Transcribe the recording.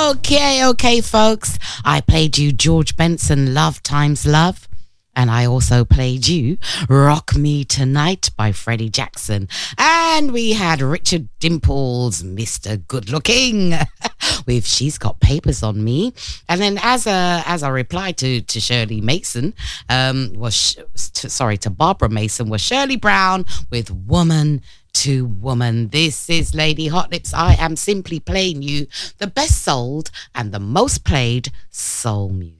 Okay, folks. I played you George Benson, Love Times Love. And I also played you Rock Me Tonight by Freddie Jackson. And we had Richard Dimples, Mr. Good Looking, with She's Got Papers on Me. And then as a reply to Shirley Mason, to Barbara Mason, was Shirley Brown with Woman to Woman. This is Lady Hot Lips. I am simply playing you the best sold and the most played soul music.